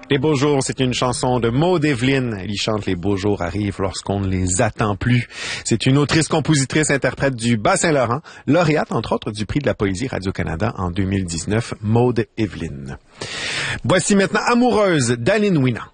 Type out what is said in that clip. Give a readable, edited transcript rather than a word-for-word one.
Les beaux jours, c'est une chanson de Maud Eveline. Elle y chante « Les beaux jours arrivent lorsqu'on ne les attend plus ». C'est une autrice, compositrice, interprète du Bas-Saint-Laurent, lauréate, entre autres, du prix de la poésie Radio-Canada en 2019, Maud Eveline. Voici maintenant Amoureuse d'Aline Ouinan.